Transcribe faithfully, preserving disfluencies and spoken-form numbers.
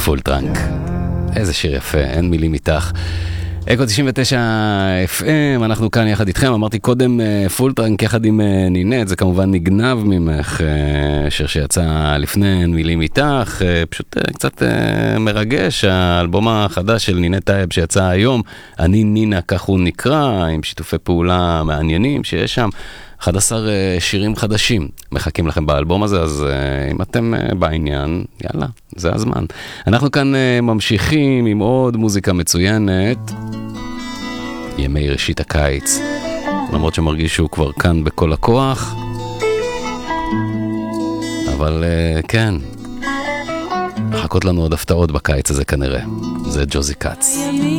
פול טראנק. איזה שיר יפה, אין מילים איתך. אקו תשעים ותשע אף אם, אנחנו כאן יחד איתכם. אמרתי קודם פול טראנק יחד עם נינת, זה כמובן נגנב ממך, שיר שיצא לפני אין מילים איתך, פשוט קצת מרגש, האלבום החדש של נינת טייב שיצא היום, אני נינה, כך הוא נקרא, עם שיתופי פעולה מעניינים שיש שם, אחד עשר שירים חדשים מחכים לכם באלבום הזה, אז אם אתם בעניין, יאללה, זה הזמן. אנחנו כאן ממשיכים עם עוד מוזיקה מצוינת, ימי ראשית הקיץ, למרות שמרגיש שהוא כבר כאן בכל הכוח, אבל כן, מחכות לנו עוד הפתעות בקיץ הזה כנראה. זה ג'וזי קאץ.